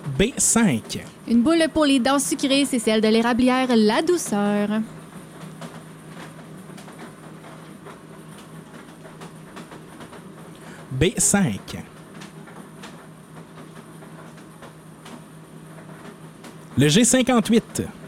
B5. Une boule pour les dents sucrées, c'est celle de l'érablière La Douceur. B5. Le G58.